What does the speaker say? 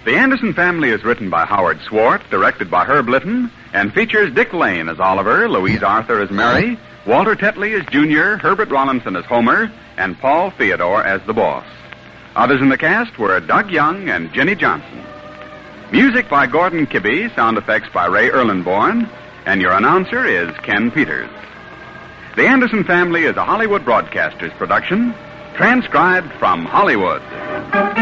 The Anderson Family is written by Howard Swart, directed by Herb Litton, and features Dick Lane as Oliver, Louise Arthur as Mary, Walter Tetley as Junior, Herbert Rollinson as Homer, and Paul Theodore as the boss. Others in the cast were Doug Young and Jenny Johnson. Music by Gordon Kibbe, sound effects by Ray Erlenborn, and your announcer is Ken Peters. The Anderson Family is a Hollywood Broadcasters production, transcribed from Hollywood.